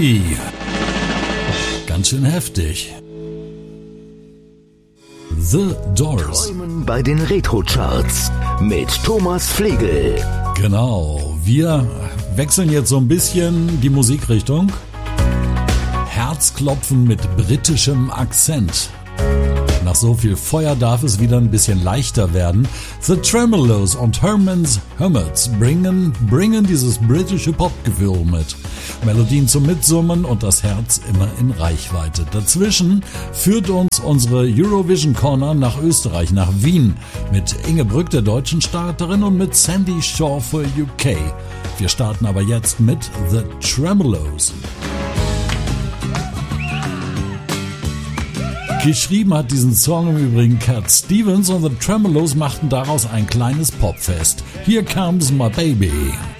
Ui, ganz schön heftig. The Doors. Träumen bei den Retro-Charts mit Thomas Flegel. Genau, wir wechseln jetzt so ein bisschen die Musikrichtung. Herzklopfen mit britischem Akzent. Nach so viel Feuer darf es wieder ein bisschen leichter werden. The Tremeloes und Herman's Hermits bringen dieses britische Popgefühl mit. Melodien zum Mitsummen und das Herz immer in Reichweite. Dazwischen führt uns unsere Eurovision Corner nach Österreich, nach Wien. Mit Inge Brück, der deutschen Starterin, und mit Sandy Shaw für UK. Wir starten aber jetzt mit The Tremeloes. Geschrieben hat diesen Song im Übrigen Cat Stevens und The Tremeloes machten daraus ein kleines Popfest. Here Comes My Baby.